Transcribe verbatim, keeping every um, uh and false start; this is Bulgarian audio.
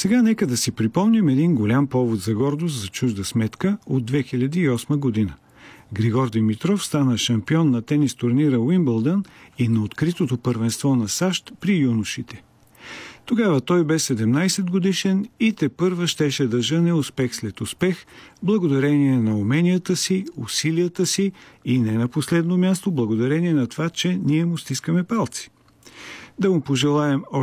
Сега нека да си припомним един голям повод за гордост за чужда сметка от две хиляди и осма година. Григор Димитров стана шампион на тенис турнира Уимбълдън и на откритото първенство на САЩ при юношите. Тогава той бе седемнайсет годишен и тепърва щеше да жъне успех след успех, благодарение на уменията си, усилията си и не на последно място, благодарение на това, че ние му стискаме палци. Да му пожелаем още